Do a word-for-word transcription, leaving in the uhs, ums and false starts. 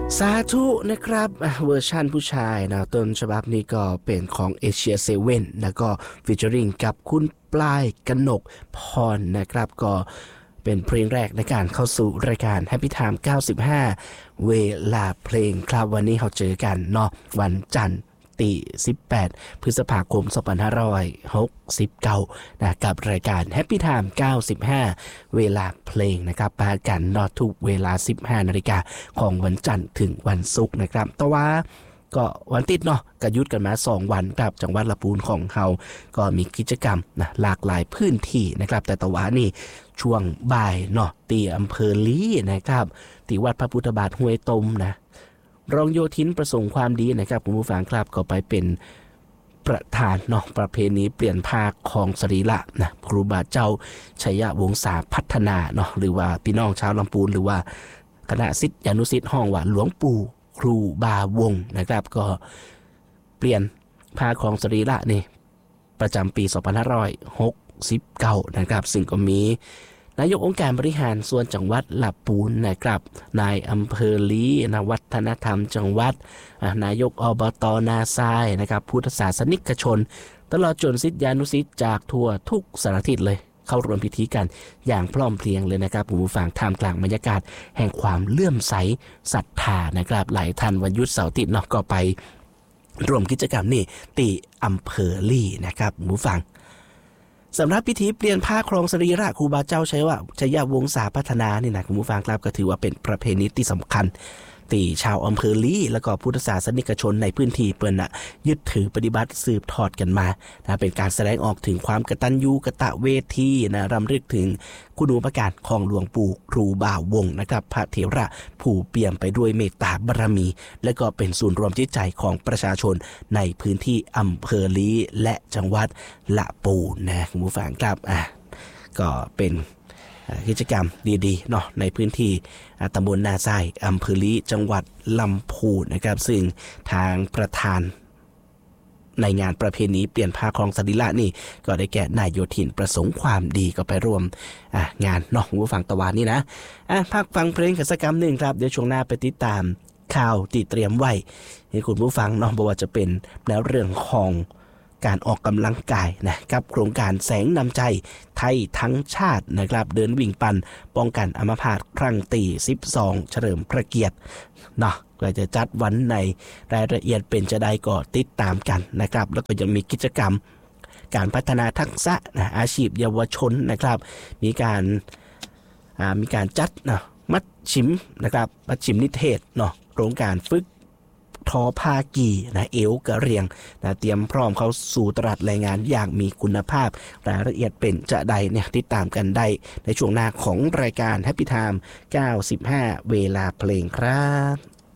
สาธุนะครับเวอร์ชั่นผู้ชายนะต้นฉบับนี้ก็เป็นของเอเชียเซเว่นแล้วก็ฟีเจอริงกับคุณปลายกนกพรนะครับก็เป็นเพลงแรกในการเข้าสู่รายการ Happy Time เก้าสิบห้าเวลาเพลงครับวันนี้เราเจอกันเนาะวันจันทร์ที่สิบแปดพฤษภาคมสองพันห้าร้อยหกสิบเก้านะกับรายการ Happy Time เก้าสิบห้าเวลาเพลงนะครับพากันนอทุกเวลา สิบห้านาฬิกาของวันจันทร์ถึงวันศุกร์นะครับแต่ว่าก็วันติดเนาะก็หยุดกันมาสองวันครับจังหวัดลำพูนของเฮาก็มีกิจกรรมนะหลากหลายพื้นที่นะครับแต่ตะวันนี่ช่วงบ่ายเนาะที่อำเภอลีนะครับที่วัดพระพุทธบาทห้วยตมนะรองโยธินประสงค์ความดีนะครับคุณผู้ฟังครับก็ไปเป็นประธานเนาะประเพณีเปลี่ยนผ้าของสรีระนะครูบาเจ้าชัยวงศาพัฒนาเนาะหรือว่าพี่น้องชาวลำพูนหรือว่าคณะศิษยานุศิษย์ห้องว่าหลวงปู่ครูบาวงนะครับก็เปลี่ยนผ้าของสรีระนี่ประจำปีสองพันห้าร้อยหกสิบเก้านะครับซึ่งก็มีนายกองค์การบริหารส่วนจังหวัดลำพูนนะครับนายอำเภอลีนวัฒนธรรมจังหวัดนายกอบต.นาทรายนะครับพุทธศาสนิกชนตลอดจนศิษยานุศิษย์จากทั่วทุกสารทิศเลยเข้าร่วมพิธีกันอย่างพร้อมเพรียงเลยนะครับผู้ฟังท่ามกลางบรรยากาศแห่งความเลื่อมใสศรัทธานะครับหลายท่านวันหยุดเสาร์อาทิตย์เนาะก็ไปร่วมกิจกรรมนี่ที่อำเภอลีนะครับผู้ฟังสำหรับพิธีเปลี่ยนผ้าครองสรีระครูบาเจ้าชัยว่าชัยวงศาพัฒนานี่นะคุณผู้ฟังครับก็ถือว่าเป็นประเพณีที่สำคัญที่ชาวอำเภอลีแล้วก็พุทธศาสนิกชนในพื้นที่เปิ้นน่ะยึดถือปฏิบัติสืบทอดกันมานะเป็นการแสดงออกถึงความกตัญญูกตเวทีนะรำลึกถึงคุณูปการของหลวงปู่ครูบาวงนะครับพระเถระผู้เปี่ยมไปด้วยเมตตาบารมีและก็เป็นศูนย์รวมจิตใจของประชาชนในพื้นที่อำเภอลีและจังหวัดละปูนนะคุณผู้ฟังครับอ่ะก็เป็นกิจกรรมดีๆเนาะในพื้นที่ตำบลนาทรายอำเภอลีจังหวัดลำพูนนะครับซึ่งทางประธานในงานประเพณีเปลี่ยนผ้าครองสรีระนี่ก็ได้แก่นายโยธินประสงค์ความดีก็ไปร่วมงานเนาะผู้ฟังตะวันนี่นะพักฟังเพลงกิจกรรมหนึ่งครับเดี๋ยวช่วงหน้าไปติดตามข่าวที่เตรียมไว้ให้คุณผู้ฟังเนาะบอกว่าจะเป็นแนวเรื่องของการออกกำลังกายนะกับโครงการแสงนำใจไทยทั้งชาตินะครับเดินวิ่งปั่นป้องกันอัมพาตครั้งที่สิบสองเฉลิมพระเกียรติเนาะก็จะจัดวันในรายละเอียดเป็นจะได้ก็ติดตามกันนะครับแล้วก็ยังมีกิจกรรมการพัฒนาทักษะนะอาชีพเยาวชนนะครับมีการอ่ามีการจัดนะมัดชิมนะครับมัดชิมนิเทศเนาะโครงการฝึกทอผ้ากีนะเอวกระเรียงนะเตรียมพร้อมเข้าสู่ตลาดแรงงานอย่างมีคุณภาพรายละเอียดเป็นจะใดเนี่ยติดตามกันได้ในช่วงหน้าของรายการ Happy Time เก้าสิบห้าเวลาเพลงครับ